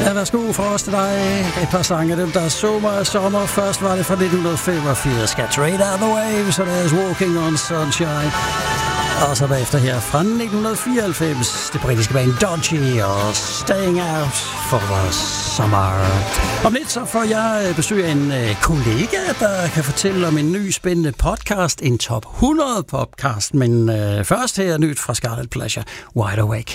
Ja, værsgo for os til dig. Et par sange, dem der så mig sommer. Først var det fra 1985. Got Straight Out the Wave, så there's Walking on Sunshine. Og så bagefter her fra 1994, det britiske band Dodgy og Staying Out for the Summer. Om lidt så får jeg besøg af en kollega, der kan fortælle om en ny spændende podcast, en top 100 podcast. Men først her nyt fra Scarlet Pleasure, Wide Awake.